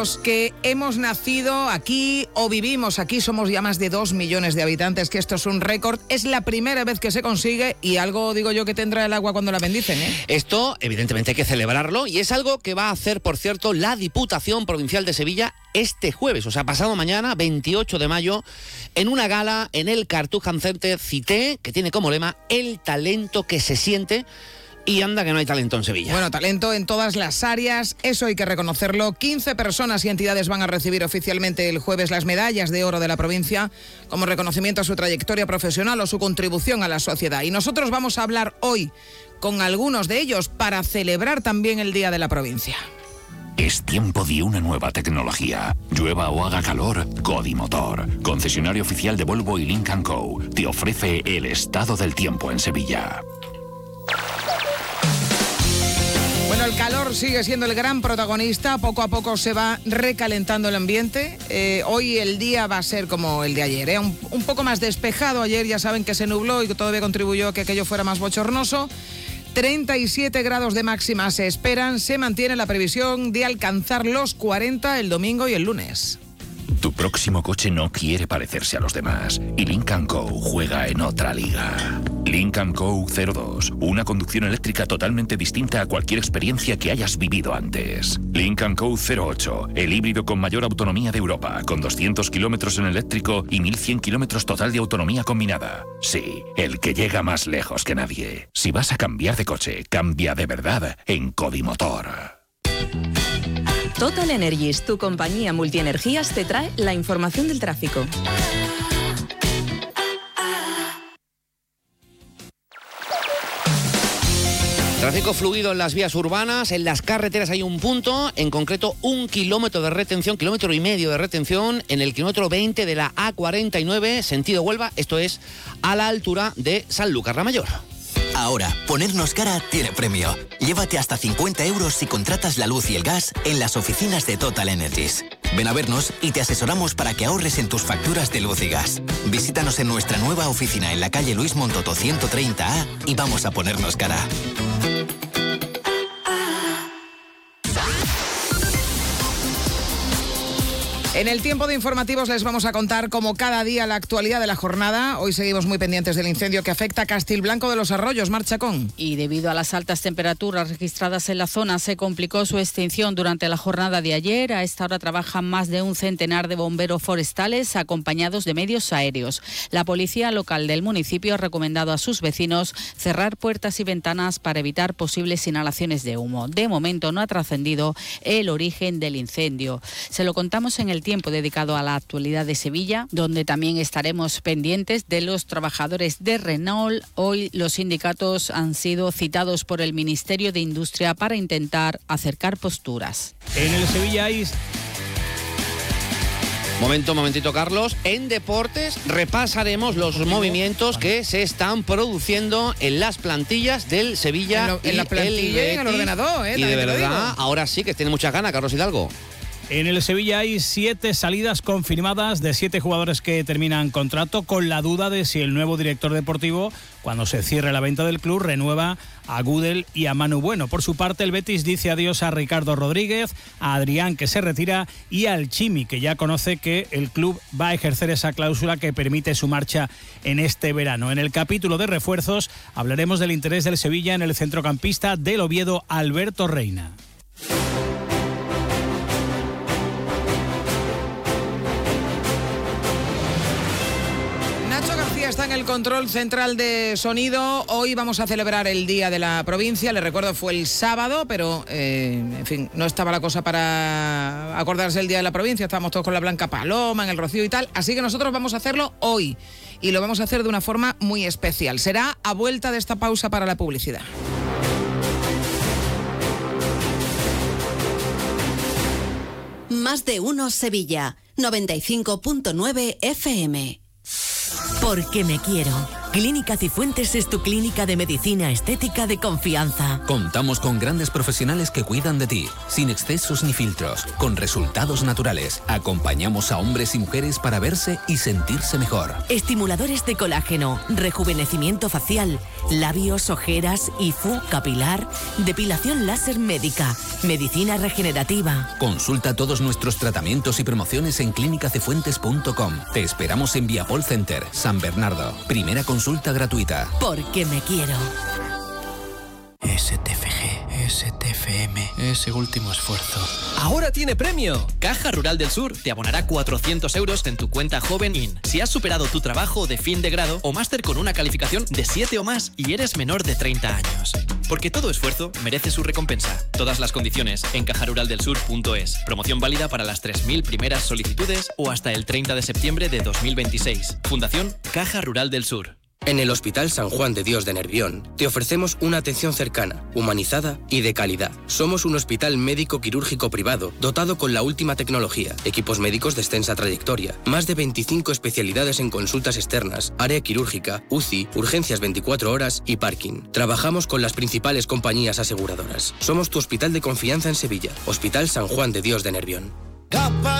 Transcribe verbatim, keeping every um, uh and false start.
los que hemos nacido aquí o vivimos aquí, somos ya más de dos millones de habitantes, que esto es un récord. Es la primera vez que se consigue y algo, digo yo, que tendrá el agua cuando la bendicen, ¿eh? Esto, evidentemente, hay que celebrarlo y es algo que va a hacer, por cierto, la Diputación Provincial de Sevilla este jueves, o sea, pasado mañana, veintiocho de mayo, en una gala en el Cartuja Center Cité, que tiene como lema el talento que se siente. Y anda que no hay talento en Sevilla. Bueno, talento en todas las áreas, eso hay que reconocerlo. quince personas y entidades van a recibir oficialmente el jueves las medallas de oro de la provincia como reconocimiento a su trayectoria profesional o su contribución a la sociedad. Y nosotros vamos a hablar hoy con algunos de ellos para celebrar también el Día de la Provincia. Es tiempo de una nueva tecnología. Llueva o haga calor, Codimotor, concesionario oficial de Volvo y Lynk and Co, te ofrece el estado del tiempo en Sevilla. Bueno, el calor sigue siendo el gran protagonista, poco a poco se va recalentando el ambiente. Eh, hoy el día va a ser como el de ayer, ¿eh? un, un poco más despejado. Ayer ya saben que se nubló y que todavía contribuyó a que aquello fuera más bochornoso. treinta y siete grados de máxima se esperan, se mantiene la previsión de alcanzar los cuarenta el domingo y el lunes. Tu próximo coche no quiere parecerse a los demás y Lynk and Co juega en otra liga. Lynk and Co cero dos, una conducción eléctrica totalmente distinta a cualquier experiencia que hayas vivido antes. Lynk and Co cero ocho, el híbrido con mayor autonomía de Europa, con doscientos kilómetros en eléctrico y mil cien kilómetros total de autonomía combinada. Sí, el que llega más lejos que nadie. Si vas a cambiar de coche, cambia de verdad en Codimotor. Total Energies, tu compañía multienergías, te trae la información del tráfico. Tráfico fluido en las vías urbanas, en las carreteras hay un punto, en concreto un kilómetro de retención, kilómetro y medio de retención en el kilómetro veinte de la A cuarenta y nueve, sentido Huelva, esto es a la altura de Sanlúcar la Mayor. Ahora, ponernos cara tiene premio. Llévate hasta cincuenta euros si contratas la luz y el gas en las oficinas de Total Energies. Ven a vernos y te asesoramos para que ahorres en tus facturas de luz y gas. Visítanos en nuestra nueva oficina en la calle Luis Montoto ciento treinta A y vamos a ponernos cara. En el tiempo de informativos les vamos a contar, como cada día, la actualidad de la jornada. Hoy seguimos muy pendientes del incendio que afecta a Castilblanco de los Arroyos. Mar Chacón. Y debido a las altas temperaturas registradas en la zona, se complicó su extinción durante la jornada de ayer. A esta hora trabajan más de un centenar de bomberos forestales acompañados de medios aéreos. La policía local del municipio ha recomendado a sus vecinos cerrar puertas y ventanas para evitar posibles inhalaciones de humo. De momento no ha trascendido el origen del incendio. Se lo contamos en el tiempo dedicado a la actualidad de Sevilla, donde también estaremos pendientes de los trabajadores de Renault. Hoy los sindicatos han sido citados por el Ministerio de Industria para intentar acercar posturas. En el Sevilla hay... Momento, momentito, Carlos. En deportes repasaremos los movimientos que se están produciendo en las plantillas del Sevilla. En, lo, en y la plantilla el y en el ordenador, ¿eh? Y de verdad, ahora sí que tiene muchas ganas, Carlos Hidalgo. En el Sevilla hay siete salidas confirmadas de siete jugadores que terminan contrato, con la duda de si el nuevo director deportivo, cuando se cierre la venta del club, renueva a Gudel y a Manu Bueno. Por su parte, el Betis dice adiós a Ricardo Rodríguez, a Adrián, que se retira, y al Chimi, que ya conoce que el club va a ejercer esa cláusula que permite su marcha en este verano. En el capítulo de refuerzos hablaremos del interés del Sevilla en el centrocampista del Oviedo, Alberto Reina. Está en el control central de sonido. Hoy vamos a celebrar el Día de la Provincia. Les recuerdo, fue el sábado, pero eh, en fin, no estaba la cosa para acordarse el Día de la Provincia. Estábamos todos con la Blanca Paloma, en el Rocío y tal. Así que nosotros vamos a hacerlo hoy. Y lo vamos a hacer de una forma muy especial. Será a vuelta de esta pausa para la publicidad. Más de uno Sevilla, noventa y cinco punto nueve F M. Porque me quiero. Clínica Cifuentes es tu clínica de medicina estética de confianza. Contamos con grandes profesionales que cuidan de ti, sin excesos ni filtros, con resultados naturales. Acompañamos a hombres y mujeres para verse y sentirse mejor. Estimuladores de colágeno, rejuvenecimiento facial, labios, ojeras, I F U, capilar, depilación láser médica, medicina regenerativa. Consulta todos nuestros tratamientos y promociones en clínica cifuentes punto com. Te esperamos en Viapol Center, San Bernardo. Primera consulta gratuita. Porque me quiero. S T F G, S T F M, ese último esfuerzo. ¡Ahora tiene premio! Caja Rural del Sur te abonará cuatrocientos euros en tu cuenta Joven In si has superado tu trabajo de fin de grado o máster con una calificación de siete o más y eres menor de treinta años. Porque todo esfuerzo merece su recompensa. Todas las condiciones en caja rural del sur punto es. Promoción válida para las tres mil primeras solicitudes o hasta el treinta de septiembre de dos mil veintiséis. Fundación Caja Rural del Sur. En el Hospital San Juan de Dios de Nervión te ofrecemos una atención cercana, humanizada y de calidad. Somos un hospital médico quirúrgico privado dotado con la última tecnología, equipos médicos de extensa trayectoria, más de veinticinco especialidades en consultas externas, área quirúrgica, U C I, urgencias veinticuatro horas y parking. Trabajamos con las principales compañías aseguradoras. Somos tu hospital de confianza en Sevilla, Hospital San Juan de Dios de Nervión.